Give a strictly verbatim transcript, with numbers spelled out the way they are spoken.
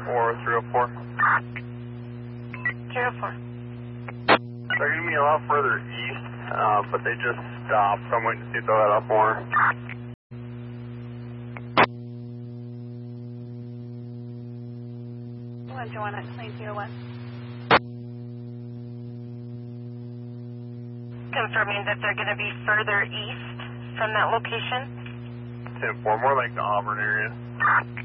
Or three oh four. three oh four. They're going to be a lot further east, uh, but they just stopped, so I'm waiting to see if they'll let up more. one two one at twenty zero one. Confirming that they're going to be further east from that location. ten four, more like the Auburn area.